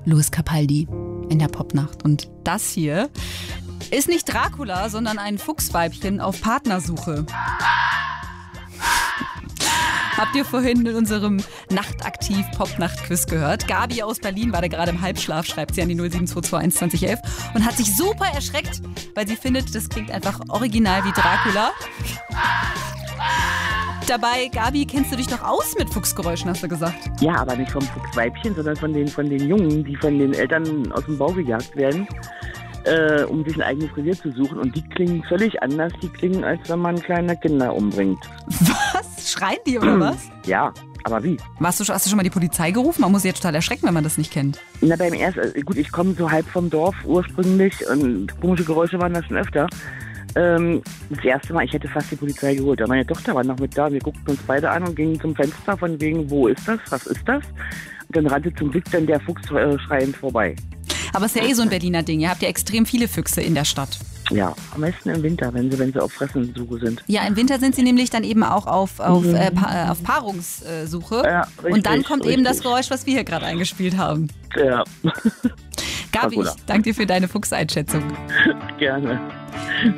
Louis Capaldi in der Popnacht. Und das hier ist nicht Dracula, sondern ein Fuchsweibchen auf Partnersuche. Habt ihr vorhin in unserem Nachtaktiv-Popnacht-Quiz gehört? Gabi aus Berlin war da gerade im Halbschlaf, schreibt sie an die 07221 2011 und hat sich super erschreckt, weil sie findet, das klingt einfach original wie Dracula. Dabei, Gabi, kennst du dich doch aus mit Fuchsgeräuschen, hast du gesagt. Ja, aber nicht vom Fuchsweibchen, sondern von den Jungen, die von den Eltern aus dem Bau gejagt werden, um sich ein eigenes Revier zu suchen. Und die klingen völlig anders. Die klingen, als wenn man kleine Kinder umbringt. Was? Schreien die oder was? Ja, aber wie? Hast du schon mal die Polizei gerufen? Man muss sich jetzt total erschrecken, wenn man das nicht kennt. Na, beim ersten, gut, ich komme so halb vom Dorf ursprünglich und komische Geräusche waren da schon öfter. Das erste Mal, ich hätte fast die Polizei geholt. Aber meine Tochter war noch mit da. Wir guckten uns beide an und gingen zum Fenster von wegen, wo ist das? Was ist das? Und dann rannte zum Glück dann der Fuchs schreiend vorbei. Aber es ist ja so ein Berliner Ding. Ihr habt ja extrem viele Füchse in der Stadt. Ja, am besten im Winter, wenn sie auf Fressensuche sind. Ja, im Winter sind sie nämlich dann eben auch auf Paarungssuche. Ja, richtig, und dann kommt eben das richtig. Geräusch, was wir hier gerade eingespielt haben. Ja. Gabi, ich danke dir für deine Fuchseinschätzung. Gerne.